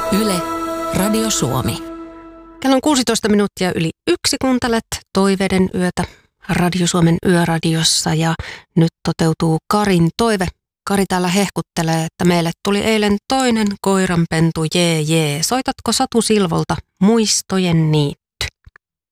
Yle, Radio Suomi. Kello on 16 minuuttia yli 1, kuuntelet Toiveiden yötä Radio Suomen yöradiossa ja nyt toteutuu Karin toive. Kari täällä hehkuttelee, että meille tuli eilen toinen koiranpentu, jee. Soitatko Satu Silvolta Muistojen niitä?